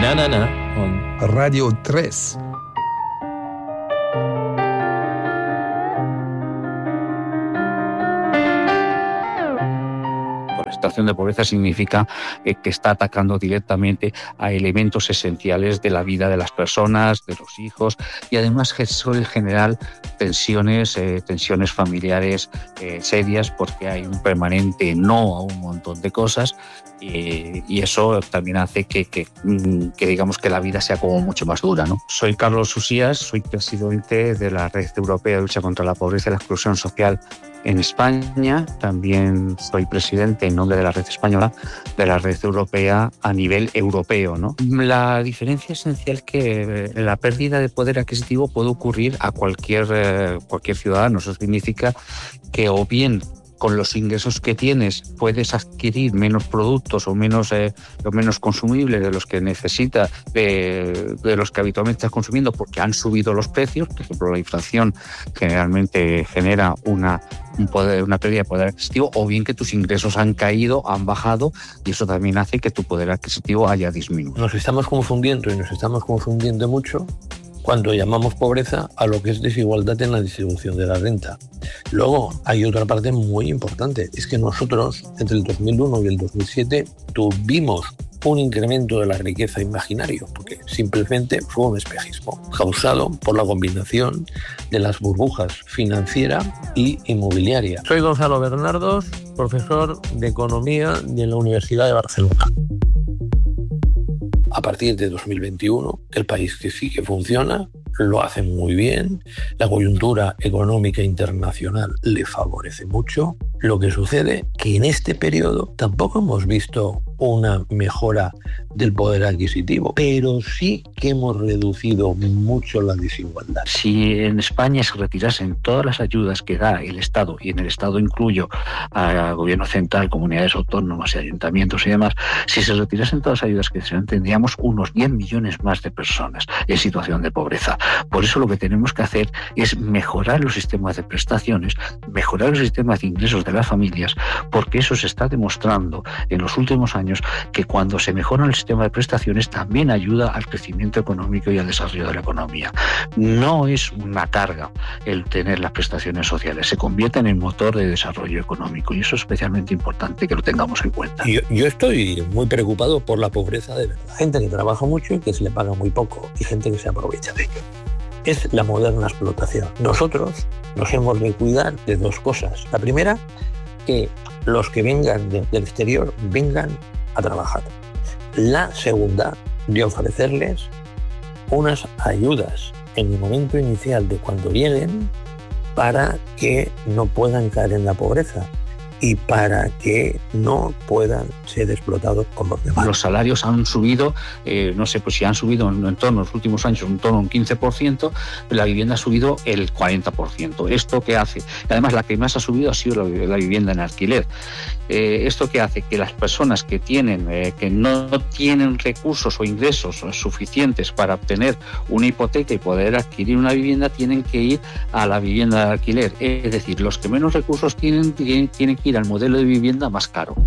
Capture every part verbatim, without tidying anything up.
Na Na Na on Radio tres. La situación de pobreza significa eh, que está atacando directamente a elementos esenciales de la vida de las personas, de los hijos, y además que suele generar tensiones, eh, tensiones familiares eh, serias, porque hay un permanente no a un montón de cosas, y, y eso también hace que, que, que digamos que la vida sea como mucho más dura, ¿no? Soy Carlos Usías, soy presidente de la Red Europea de Lucha contra la Pobreza y la Exclusión Social en España. También soy presidente en nombre de la Red Española de la Red Europea a nivel europeo, ¿no? La diferencia esencial es que la pérdida de poder adquisitivo puede ocurrir a cualquier, eh, cualquier ciudadano. Eso significa que o bien con los ingresos que tienes puedes adquirir menos productos o menos, eh, o menos consumibles de los que necesitas, de, de los que habitualmente estás consumiendo, porque han subido los precios. Por ejemplo, la inflación generalmente genera una, un poder, una pérdida de poder adquisitivo, o bien que tus ingresos han caído, han bajado, y eso también hace que tu poder adquisitivo haya disminuido. Nos estamos confundiendo y nos estamos confundiendo mucho cuando llamamos pobreza a lo que es desigualdad en la distribución de la renta. Luego hay otra parte muy importante, es que nosotros entre el dos mil uno y el dos mil siete tuvimos un incremento de la riqueza imaginario, porque simplemente fue un espejismo causado por la combinación de las burbujas financiera y inmobiliaria. Soy Gonzalo Bernardos, profesor de Economía de la Universidad de Barcelona. A partir de dos mil veintiuno, el país que sí que funciona, lo hace muy bien, la coyuntura económica internacional le favorece mucho. Lo que sucede que en este periodo tampoco hemos visto una mejora del poder adquisitivo, pero sí que hemos reducido mucho la desigualdad. Si en España se retirasen todas las ayudas que da el Estado, y en el Estado incluyo a gobierno central, comunidades autónomas y ayuntamientos y demás, si se retirasen todas las ayudas que se dan, tendríamos unos diez millones más de personas en situación de pobreza. Por eso lo que tenemos que hacer es mejorar los sistemas de prestaciones, mejorar los sistemas de ingresos de las familias, porque eso se está demostrando en los últimos años, que cuando se mejora el sistema de prestaciones también ayuda al crecimiento económico y al desarrollo de la economía. No es una carga el tener las prestaciones sociales, se convierten en motor de desarrollo económico, y eso es especialmente importante que lo tengamos en cuenta. Yo, yo estoy muy preocupado por la pobreza de verdad. Gente que trabaja mucho y que se le paga muy poco, y gente que se aprovecha de ello. Es la moderna explotación. Nosotros nos hemos de cuidar de dos cosas. La primera, que los que vengan de, del exterior vengan a trabajar. La segunda, de ofrecerles unas ayudas en el momento inicial de cuando lleguen para que no puedan caer en la pobreza y para que no puedan ser explotados por los demás. Los salarios han subido, eh, no sé pues si han subido en, en torno a los últimos años en torno a un quince por ciento, la vivienda ha subido el cuarenta por ciento. ¿Esto qué hace? Además, la que más ha subido ha sido la, la vivienda en alquiler. Eh, ¿Esto qué hace? Que las personas que tienen, eh, que no tienen recursos o ingresos suficientes para obtener una hipoteca y poder adquirir una vivienda, tienen que ir a la vivienda de alquiler. Es decir, los que menos recursos tienen, tienen, tienen que ir al modelo de vivienda más caro.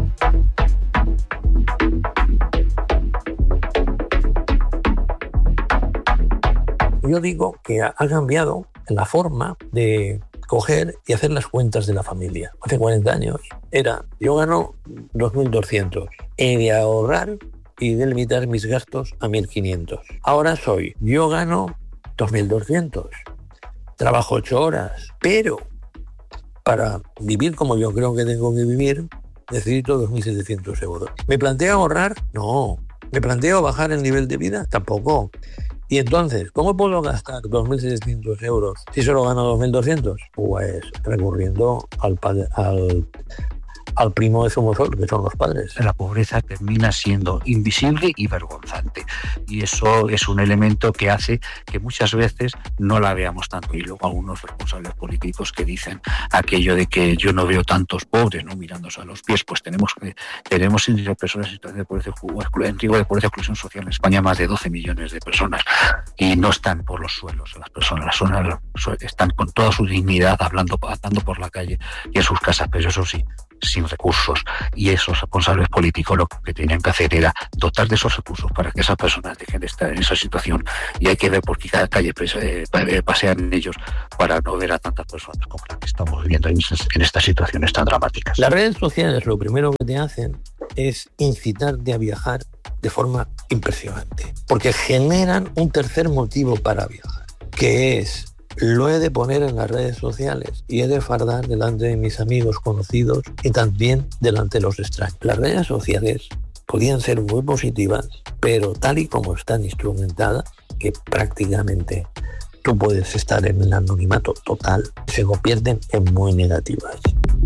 Yo digo que ha cambiado la forma de coger y hacer las cuentas de la familia. Hace cuarenta años era, yo gano dos mil doscientos, he de ahorrar y de limitar mis gastos a mil quinientos. Ahora soy, yo gano dos mil doscientos, trabajo ocho horas, pero para vivir como yo creo que tengo que vivir, necesito dos mil setecientos euros. ¿Me planteo ahorrar? No. ¿Me planteo bajar el nivel de vida? Tampoco. Y entonces, ¿cómo puedo gastar dos mil setecientos euros si solo gano dos mil doscientos? Pues recurriendo al, al, al primo de Zumosol, que son los padres. La pobreza termina siendo invisible y vergonzante. Y eso es un elemento que hace que muchas veces no la veamos tanto. Y luego algunos responsables políticos que dicen aquello de que yo no veo tantos pobres, ¿no?, mirándose a los pies. Pues tenemos tenemos personas en situación de pobreza, en riesgo de pobreza y exclusión social en España más de doce millones de personas. Y no están por los suelos las personas. Las personas están con toda su dignidad hablando, andando por la calle y en sus casas. Pero eso sí, sin tienen recursos, y esos responsables políticos lo que tenían que hacer era dotar de esos recursos para que esas personas dejen de estar en esa situación, y hay que ver por qué cada calle pasean ellos para no ver a tantas personas como las que estamos viviendo en, en estas situaciones tan dramáticas. Las redes sociales lo primero que te hacen es incitarte a viajar de forma impresionante, porque generan un tercer motivo para viajar, que es: lo he de poner en las redes sociales y he de fardar delante de mis amigos conocidos y también delante de los extraños. Las redes sociales podían ser muy positivas, pero tal y como están instrumentadas, que prácticamente tú puedes estar en el anonimato total, se convierten en muy negativas.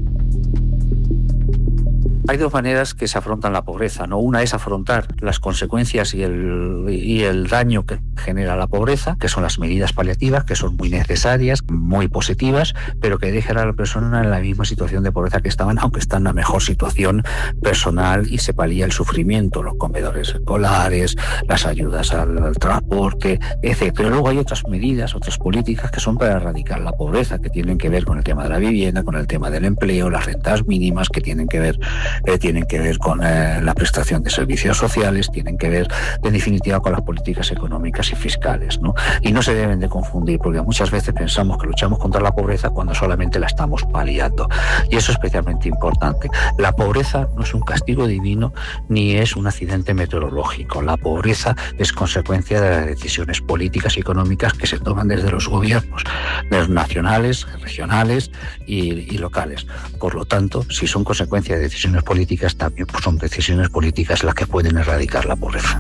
Hay dos maneras que se afrontan la pobreza, ¿no? Una es afrontar las consecuencias y el, y el daño que genera la pobreza, que son las medidas paliativas, que son muy necesarias, muy positivas, pero que dejan a la persona en la misma situación de pobreza que estaban, aunque está en una mejor situación personal, y se palía el sufrimiento, los comedores escolares, las ayudas al, al transporte, etcétera. Pero luego hay otras medidas, otras políticas que son para erradicar la pobreza, que tienen que ver con el tema de la vivienda, con el tema del empleo, las rentas mínimas, que tienen que ver Eh, tienen que ver con eh, la prestación de servicios sociales, tienen que ver, en definitiva, con las políticas económicas y fiscales, ¿no? Y no se deben de confundir, porque muchas veces pensamos que luchamos contra la pobreza cuando solamente la estamos paliando. Y eso es especialmente importante. La pobreza no es un castigo divino ni es un accidente meteorológico. La pobreza es consecuencia de las decisiones políticas y económicas que se toman desde los gobiernos, de los nacionales, regionales y, y locales. Por lo tanto, si son consecuencia de decisiones políticas, también pues, son decisiones políticas las que pueden erradicar la pobreza.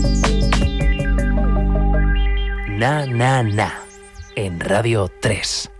Na, na, na, en Radio tres.